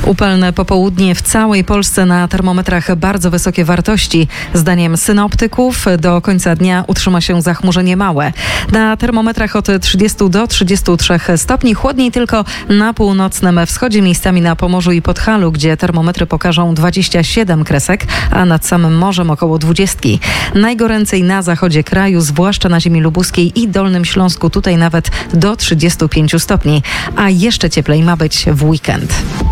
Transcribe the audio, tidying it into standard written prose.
Upalne popołudnie w całej Polsce, na termometrach bardzo wysokie wartości. Zdaniem synoptyków do końca dnia utrzyma się zachmurzenie małe. Na termometrach od 30 do 33 stopni. Chłodniej tylko na północnym wschodzie, miejscami na Pomorzu i Podhalu, gdzie termometry pokażą 27 kresek, a nad samym morzem około 20. Najgoręcej na zachodzie kraju, zwłaszcza na ziemi lubuskiej i Dolnym Śląsku. Tutaj nawet do 35 stopni. A jeszcze cieplej ma być w weekend.